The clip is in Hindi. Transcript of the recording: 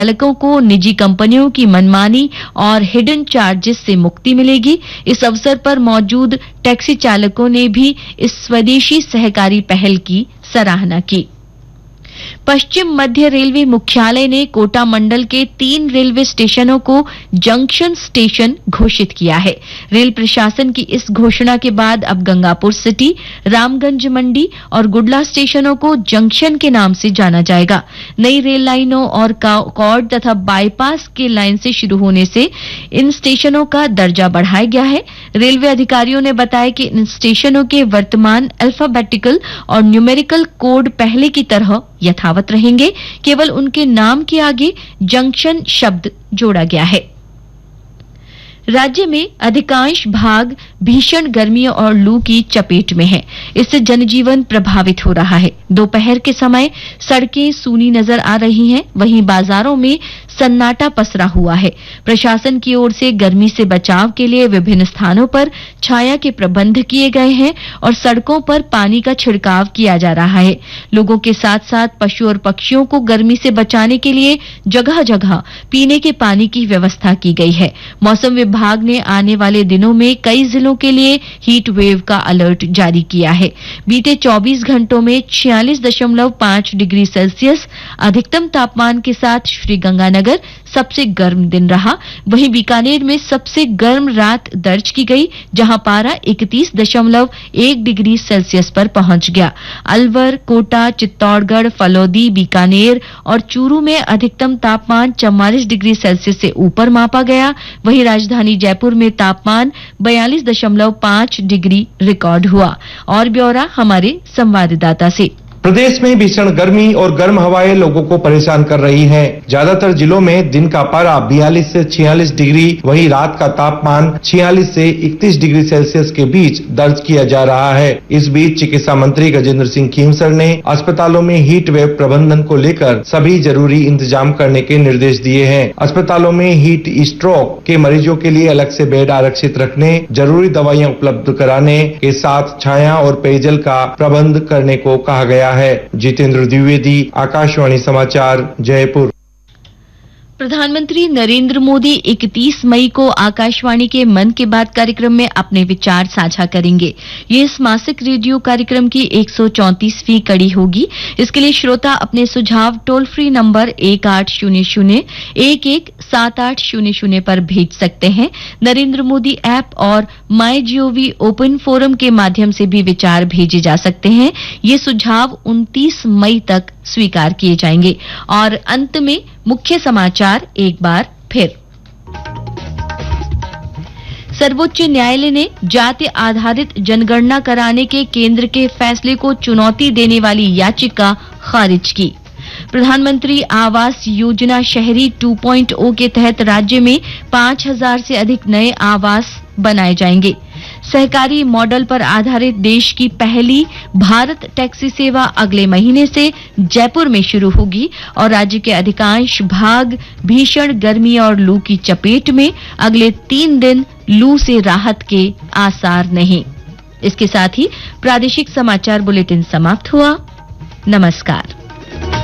चालकों को निजी कंपनियों की मनमानी और हिडन चार्जेस से मुक्ति मिलेगी। इस अवसर पर मौजूद टैक्सी चालकों ने भी इस स्वदेशी सहकारी पहल की सराहना की। पश्चिम मध्य रेलवे मुख्यालय ने कोटा मंडल के 3 रेलवे स्टेशनों को जंक्शन स्टेशन घोषित किया है। रेल प्रशासन की इस घोषणा के बाद अब गंगापुर सिटी, रामगंज मंडी और गुडला स्टेशनों को जंक्शन के नाम से जाना जाएगा। नई रेल लाइनों और कॉर्ड तथा बाईपास के लाइन से शुरू होने से इन स्टेशनों का दर्जा बढ़ाया गया है। रेलवे अधिकारियों ने बताया कि इन स्टेशनों के वर्तमान अल्फाबेटिकल और न्यूमेरिकल कोड पहले की तरह यथावत रहेंगे, केवल उनके नाम के आगे जंक्शन शब्द जोड़ा गया है। राज्य में अधिकांश भाग भीषण गर्मी और लू की चपेट में है। इससे जनजीवन प्रभावित हो रहा है। दोपहर के समय सड़कें सूनी नजर आ रही हैं, वहीं बाजारों में सन्नाटा पसरा हुआ है। प्रशासन की ओर से गर्मी से बचाव के लिए विभिन्न स्थानों पर छाया के प्रबंध किए गए हैं और सड़कों पर पानी का छिड़काव किया जा रहा है। लोगों के साथ साथ पशु और पक्षियों को गर्मी से बचाने के लिए जगह जगह पीने के पानी की व्यवस्था की गई है। मौसम विभाग ने आने वाले दिनों में कई जिलों के लिए हीट वेव का अलर्ट जारी किया है। बीते 24 घंटों में 46.5 डिग्री सेल्सियस अधिकतम तापमान के साथ श्रीगंगानगर सबसे गर्म दिन रहा। वहीं बीकानेर में सबसे गर्म रात दर्ज की गई, जहां पारा 31.1 डिग्री सेल्सियस पर पहुंच गया। अलवर, कोटा, चित्तौड़गढ़, फलौदी, बीकानेर और चूरू में अधिकतम तापमान 44 डिग्री सेल्सियस से ऊपर मापा गया। वहीं राजधानी जयपुर में तापमान 42.5 डिग्री रिकॉर्ड हुआ। और ब्यौरा हमारे संवाददाता से। प्रदेश में भीषण गर्मी और गर्म हवाएं लोगों को परेशान कर रही हैं। ज्यादातर जिलों में दिन का पारा 42 से 46 डिग्री, वहीं रात का तापमान 46 से 31 डिग्री सेल्सियस के बीच दर्ज किया जा रहा है। इस बीच चिकित्सा मंत्री गजेंद्र सिंह खींवसर ने अस्पतालों में हीट वेव प्रबंधन को लेकर सभी जरूरी इंतजाम करने के निर्देश दिए हैं। अस्पतालों में हीट स्ट्रोक के मरीजों के लिए अलग से बेड आरक्षित रखने, जरूरी दवाइयां उपलब्ध कराने के साथ छाया और पेयजल का प्रबंध करने को कहा गया है। जितेंद्र द्विवेदी, आकाशवाणी समाचार, जयपुर। प्रधानमंत्री नरेंद्र मोदी 31 मई को आकाशवाणी के मन की बात कार्यक्रम में अपने विचार साझा करेंगे। ये इस मासिक रेडियो कार्यक्रम की 134वीं कड़ी होगी। इसके लिए श्रोता अपने सुझाव टोल फ्री नंबर 1800-117800 पर भेज सकते हैं। नरेंद्र मोदी ऐप और माई जीओवी ओपन फोरम के माध्यम से भी विचार भेजे जा सकते हैं। ये सुझाव 29 मई तक स्वीकार किए जाएंगे। और अंत में मुख्य समाचार एक बार फिर। सर्वोच्च न्यायालय ने जाति आधारित जनगणना कराने के केंद्र के फैसले को चुनौती देने वाली याचिका खारिज की। प्रधानमंत्री आवास योजना शहरी 2.0 के तहत राज्य में 5000 से अधिक नए आवास बनाए जाएंगे। सहकारी मॉडल पर आधारित देश की पहली भारत टैक्सी सेवा अगले महीने से जयपुर में शुरू होगी और राज्य के अधिकांश भाग भीषण गर्मी और लू की चपेट में, अगले 3 दिन लू से राहत के आसार नहीं। इसके साथ ही प्रादेशिक समाचार बुलेटिन समाप्त हुआ। नमस्कार।